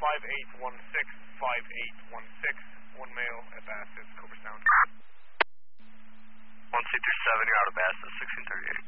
5816, one male at Bassett, Cobra Sound. 1237, you're out of Bassett, 1638.